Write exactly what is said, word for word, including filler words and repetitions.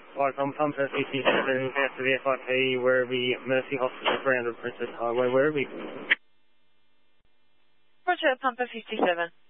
Like on Pumper fifty-seven, out to the F I P, where are we? Mercy Hospital, ground of Princess Highway, where are we? Roger, Pumper fifty-seven.